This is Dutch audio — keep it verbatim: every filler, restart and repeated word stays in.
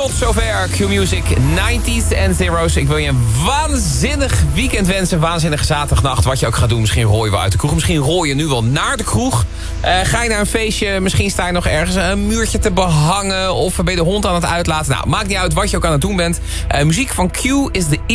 Tot zover Q-Music nineties en zero's. Ik wil je een waanzinnig weekend wensen. Waanzinnige zaterdagnacht. Wat je ook gaat doen. Misschien rooi je wel uit de kroeg. Misschien rooi je nu wel naar de kroeg. Uh, ga je naar een feestje. Misschien sta je nog ergens een muurtje te behangen. Of ben je de hond aan het uitlaten. Nou, maakt niet uit wat je ook aan het doen bent. Uh, muziek van Q is de